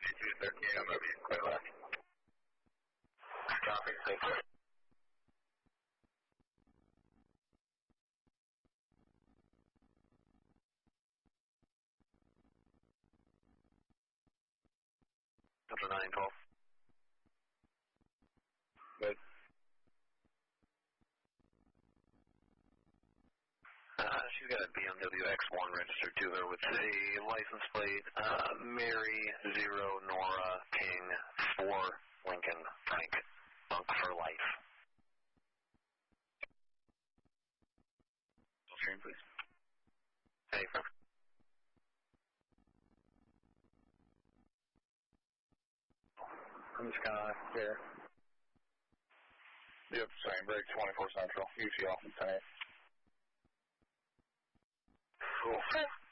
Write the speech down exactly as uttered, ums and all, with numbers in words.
two thirteen, I'm going to be clear left. Copy, thank you. Delta nine twelve. Good. Uh, she's got a B M W X one registered to her with a license plate, uh, Mary, zero, Nora, King, four, Lincoln, Frank, Funk for life. Full stream, please. Hey, Frank. I'm just gonna clear. Yep, same break, twenty-four Central, U T L, ten eight. Cool.